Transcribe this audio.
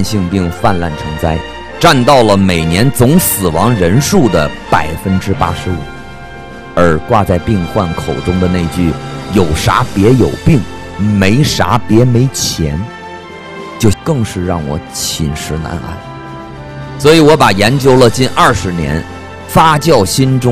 性病泛滥成灾，占到了每年总死亡人数的85%。而挂在病患口中的那句“有啥别有病，没啥别没钱”，就更是让我寝食难安。所以我把研究了近20年，发酵心中